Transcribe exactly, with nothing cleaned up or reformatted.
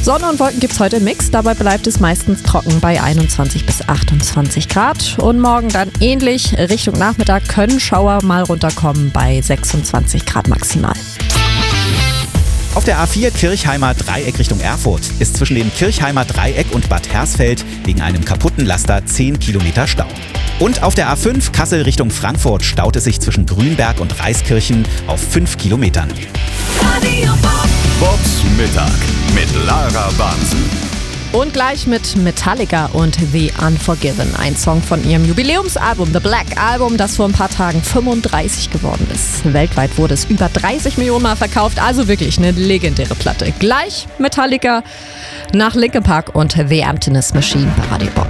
Sonne und Wolken gibt's heute im Mix. Dabei bleibt es meistens trocken bei einundzwanzig bis achtundzwanzig Grad. Und morgen dann ähnlich. Richtung Nachmittag können Schauer mal runterkommen bei sechsundzwanzig Grad maximal. Auf der A vier Kirchheimer Dreieck Richtung Erfurt ist zwischen dem Kirchheimer Dreieck und Bad Hersfeld wegen einem kaputten Laster zehn Kilometer Stau. Und auf der A fünf Kassel Richtung Frankfurt staut es sich zwischen Grünberg und Reiskirchen auf fünf Kilometern. Bobs Mittag mit Lara Bansen. Und gleich mit Metallica und The Unforgiven, ein Song von ihrem Jubiläumsalbum The Black Album, das vor ein paar Tagen fünfunddreißig geworden ist. Weltweit wurde es über dreißig Millionen Mal verkauft, also wirklich eine legendäre Platte. Gleich Metallica nach Linkin Park und The Emptiness Machine bei Radio Bob.